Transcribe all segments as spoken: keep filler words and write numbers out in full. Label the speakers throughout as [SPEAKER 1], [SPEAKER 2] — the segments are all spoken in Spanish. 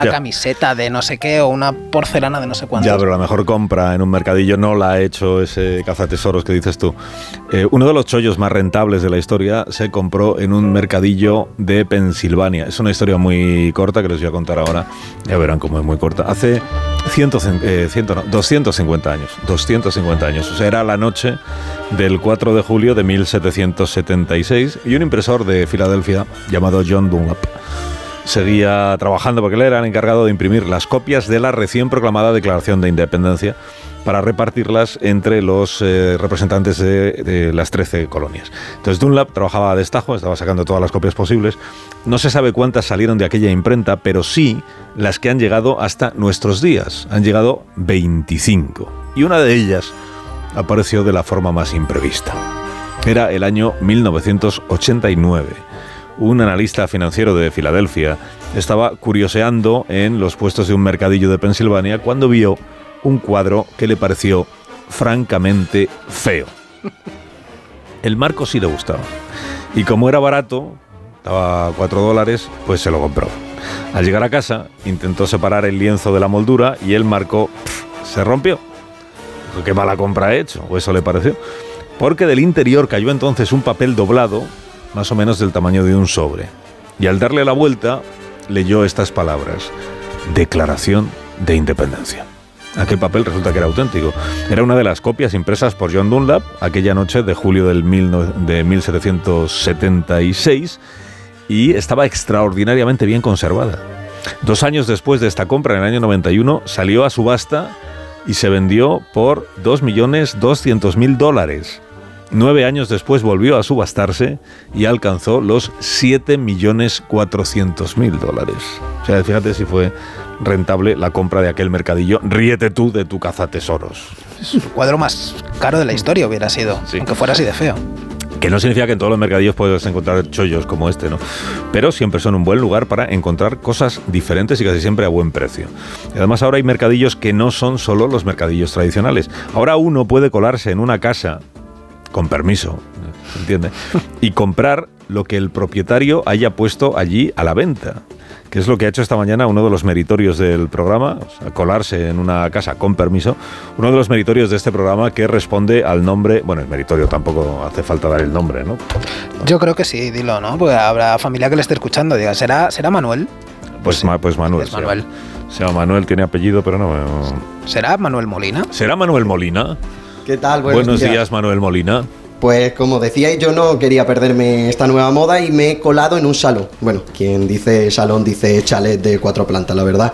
[SPEAKER 1] una camiseta de no sé qué o una porcelana de no sé cuánto.
[SPEAKER 2] Ya, pero la mejor compra en un mercadillo no la ha hecho ese cazatesoros que dices tú. Eh, uno de los chollos más rentables de la historia se compró en un mercadillo de Pensilvania. Es una historia muy corta que les voy a contar ahora. Ya verán cómo es muy corta. Hace cien, eh, cien, no, doscientos cincuenta años. doscientos cincuenta años. O sea, era la noche del cuatro de julio de mil setecientos setenta y seis y un impresor de Filadelfia llamado John Dunlap seguía trabajando porque él era el encargado de imprimir las copias de la recién proclamada Declaración de Independencia para repartirlas entre los eh, representantes de, de las trece colonias. Entonces Dunlap trabajaba a destajo, estaba sacando todas las copias posibles. No se sabe cuántas salieron de aquella imprenta, pero sí las que han llegado hasta nuestros días. Han llegado veinticinco. Y una de ellas apareció de la forma más imprevista. Era el año mil novecientos ochenta y nueve. Un analista financiero de Filadelfia estaba curioseando en los puestos de un mercadillo de Pensilvania cuando vio un cuadro que le pareció francamente feo. El marco sí le gustaba. Y como era barato, estaba a cuatro dólares, pues se lo compró. Al llegar a casa, intentó separar el lienzo de la moldura y el marco pff, se rompió. ¿Qué mala compra he hecho? O eso le pareció. Porque del interior cayó entonces un papel doblado, más o menos del tamaño de un sobre. Y al darle la vuelta, leyó estas palabras: Declaración de Independencia. Aquel papel resulta que era auténtico. Era una de las copias impresas por John Dunlap aquella noche de julio del mil, de mil setecientos setenta y seis y estaba extraordinariamente bien conservada. Dos años después de esta compra, en el año noventa y uno, salió a subasta y se vendió por dos millones doscientos mil dólares. Nueve años después volvió a subastarse y alcanzó los siete millones cuatrocientos mil dólares. O sea, fíjate si fue rentable la compra de aquel mercadillo. Ríete tú de tu cazatesoros.
[SPEAKER 1] Es el cuadro más caro de la historia hubiera sido, sí, aunque fuera así de feo.
[SPEAKER 2] Que no significa que en todos los mercadillos puedas encontrar chollos como este, ¿no? Pero siempre son un buen lugar para encontrar cosas diferentes y casi siempre a buen precio. Y además ahora hay mercadillos que no son solo los mercadillos tradicionales. Ahora uno puede colarse en una casa con permiso, ¿entiendes? Y comprar lo que el propietario haya puesto allí a la venta, que es lo que ha hecho esta mañana uno de los meritorios del programa, o sea, colarse en una casa con permiso, uno de los meritorios de este programa que responde al nombre, bueno, el meritorio tampoco hace falta dar el nombre, ¿no?
[SPEAKER 1] Yo creo que sí, dilo, ¿no? Porque habrá familia que le esté escuchando, diga, ¿será, ¿será Manuel?
[SPEAKER 2] Pues, sí, ma, pues Manuel.
[SPEAKER 1] Es Manuel.
[SPEAKER 2] Se llama Manuel, tiene apellido, pero no...
[SPEAKER 1] ¿Será Manuel Molina?
[SPEAKER 2] ¿Será Manuel Molina?
[SPEAKER 3] ¿Qué tal? Buenos,
[SPEAKER 2] Buenos días.
[SPEAKER 3] días,
[SPEAKER 2] Manuel Molina.
[SPEAKER 3] Pues como decíais, yo no quería perderme esta nueva moda y me he colado en un salón. Bueno, quien dice salón dice chalet de cuatro plantas, la verdad.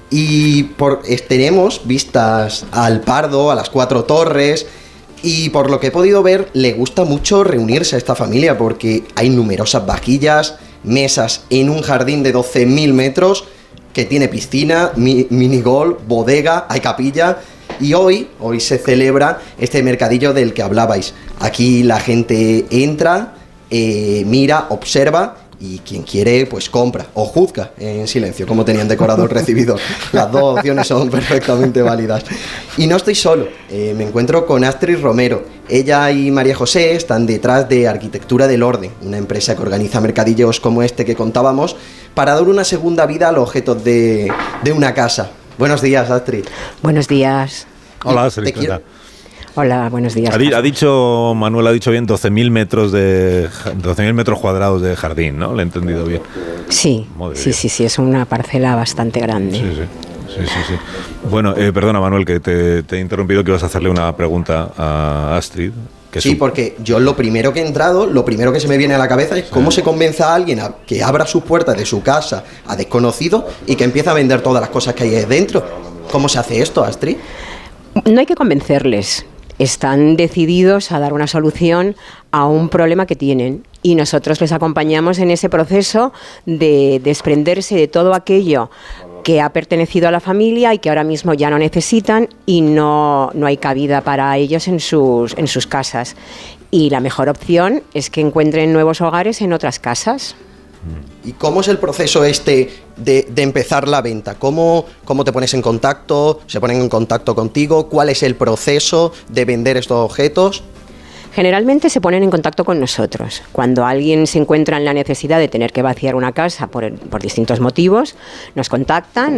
[SPEAKER 3] Y por, tenemos vistas al Pardo, a las Cuatro Torres, y por lo que he podido ver, le gusta mucho reunirse a esta familia porque hay numerosas vajillas, mesas en un jardín de doce mil metros que tiene piscina, mi, minigolf, bodega, hay capilla. Y hoy, hoy se celebra este mercadillo del que hablabais. Aquí la gente entra, eh, mira, observa y quien quiere, pues compra o juzga en silencio, como tenían decorado el recibidor. Las dos opciones son perfectamente válidas. Y no estoy solo, eh, me encuentro con Astrid Romero. Ella y María José están detrás de Arquitectura del Orden, una empresa que organiza mercadillos como este que contábamos para dar una segunda vida a los objetos de, de una casa. Buenos días, Astrid.
[SPEAKER 4] Buenos días.
[SPEAKER 2] Hola, Astrid.
[SPEAKER 4] Hola, buenos días.
[SPEAKER 2] Ha, di, ha dicho, Manuel ha dicho bien, doce mil metros de doce mil metros cuadrados de jardín, ¿no? ¿Le he entendido bien?
[SPEAKER 4] Sí, sí, sí, sí, es una parcela bastante grande.
[SPEAKER 2] Sí, sí. Sí, sí, sí. Bueno, eh, perdona, Manuel, que te, te he interrumpido, que ibas a hacerle una pregunta a Astrid. Que
[SPEAKER 3] sí,
[SPEAKER 2] su...
[SPEAKER 3] porque yo lo primero que he entrado, lo primero que se me viene a la cabeza es sí. cómo se convence a alguien a que abra sus puertas de su casa a desconocido y que empiece a vender todas las cosas que hay ahí dentro. ¿Cómo se hace esto, Astrid?
[SPEAKER 4] No hay que convencerles. Están decididos a dar una solución a un problema que tienen y nosotros les acompañamos en ese proceso de desprenderse de todo aquello que ha pertenecido a la familia y que ahora mismo ya no necesitan y no, no hay cabida para ellos en sus, en sus casas. Y la mejor opción es que encuentren nuevos hogares en otras casas.
[SPEAKER 3] ¿Y cómo es el proceso este de, de empezar la venta? ¿Cómo, ¿Cómo te pones en contacto? ¿Se ponen en contacto contigo? ¿Cuál es el proceso de vender estos objetos?
[SPEAKER 4] Generalmente se ponen en contacto con nosotros. Cuando alguien se encuentra en la necesidad de tener que vaciar una casa por, por distintos motivos, nos contactan.